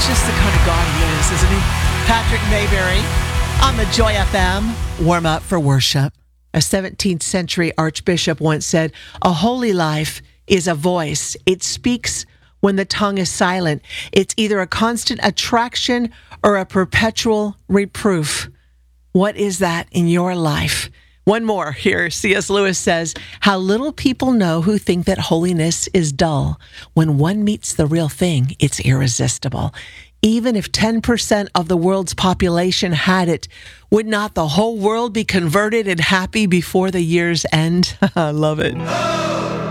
just the kind of God he is, isn't he? Patrick Mayberry on the Joy FM warm up for worship. A 17th century archbishop once said, "A holy life is a voice. It speaks when the tongue is silent. It's either a constant attraction or a perpetual reproof." What is that in your life? One more here. C.S. Lewis says, "How little people know who think that holiness is dull. When one meets the real thing, it's irresistible. Even if 10% of the world's population had it, would not the whole world be converted and happy before the year's end?" I love it.